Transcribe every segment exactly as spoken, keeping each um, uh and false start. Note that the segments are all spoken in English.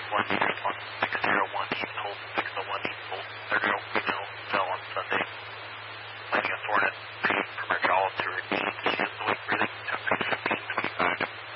one, one, six zero one, East Holt, six oh one East Holt, thirty oh female, fell on Sunday. Planning a Thornet, pain from her jaw to her knee. She is awake breathing, temperature fifteen twenty-five.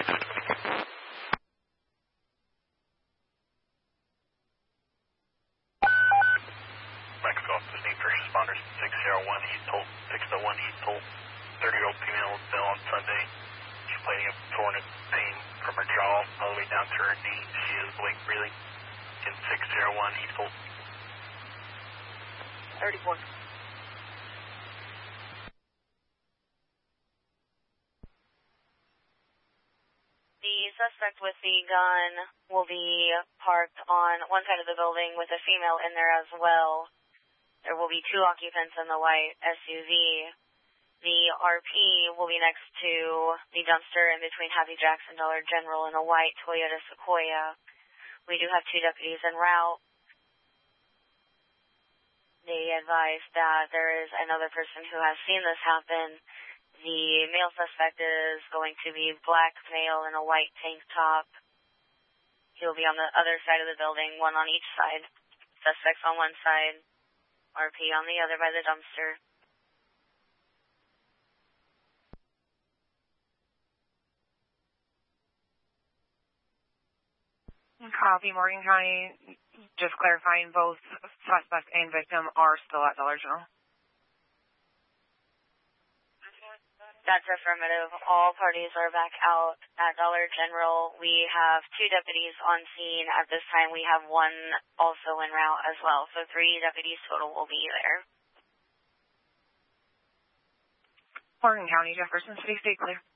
Mexico, need first responders, six zero one East Holt, six oh one East Holt, thirty year old female, fell on Sunday. She's complaining of Thornet pain from her jaw all the way down to her knee. She is awake breathing in six zero one East Holt. thirty-one. The suspect with the gun will be parked on one side of the building with a female in there as well. There will be two occupants in the white S U V. The R P will be next to the dumpster in between Happy Jackson Dollar General and a white Toyota Sequoia. We do have two deputies en route. They advise that there is another person who has seen this happen. The male suspect is going to be black male in a white tank top. He'll be on the other side of the building, one on each side. Suspects on one side, R P on the other by the dumpster. Copy, Morgan County. Just clarifying, both suspect and victim are still at Dollar General. That's affirmative. All parties are back out at Dollar General. We have two deputies on scene. At this time, we have one also en route as well. So three deputies total will be there. Morgan County, Jefferson City, stay clear.